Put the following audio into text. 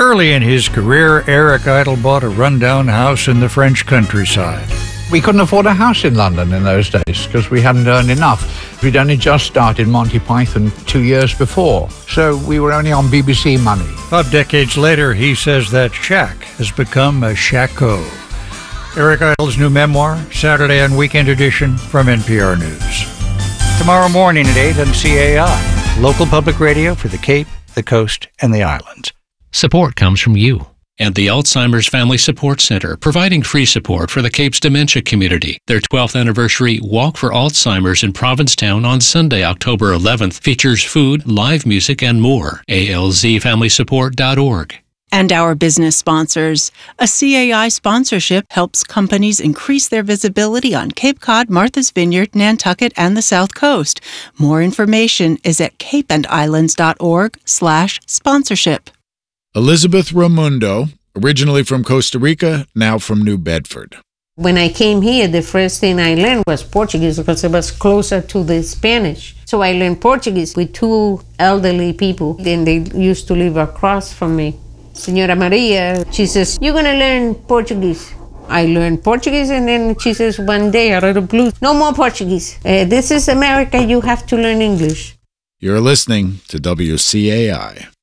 Early in his career, Eric Idle bought a rundown house in the French countryside. We couldn't afford a house in London in those days because we hadn't earned enough. We'd only just started Monty Python 2 years before, so we were only on BBC money. 5 decades later, he says that shack has become a shacko. Eric Idle's new memoir, Saturday and Weekend Edition from NPR News. Tomorrow morning at 8 on CAI, local public radio for the Cape, the Coast, and the Islands. Support comes from you. And the Alzheimer's Family Support Center, providing free support for the Cape's dementia community. Their 12th anniversary Walk for Alzheimer's in Provincetown on Sunday, October 11th, features food, live music, and more. alzfamilysupport.org. And our business sponsors. A CAI sponsorship helps companies increase their visibility on Cape Cod, Martha's Vineyard, Nantucket, and the South Coast. More information is at capeandislands.org/sponsorship. Elizabeth Ramundo, originally from Costa Rica, now from New Bedford. When I came here, the first thing I learned was Portuguese because it was closer to the Spanish. So I learned Portuguese with 2 elderly people, and they used to live across from me. Senora Maria, she says, "You're going to learn Portuguese." I learned Portuguese, and then she says one day, out of the blue, "No more Portuguese. This is America. You have to learn English." You're listening to WCAI.